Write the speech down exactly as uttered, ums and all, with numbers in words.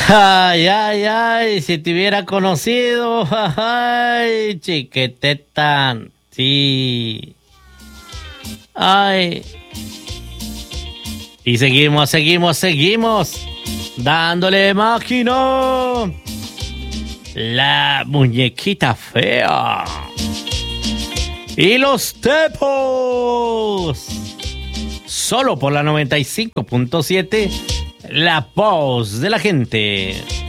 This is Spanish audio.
Ay, ay, ay, si te hubiera conocido, ay, chiqueteta, sí. Ay. Y seguimos, seguimos, seguimos, dándole máquina. La muñequita fea. Y los tepos. Solo por la noventa y cinco punto siete, la voz de la gente.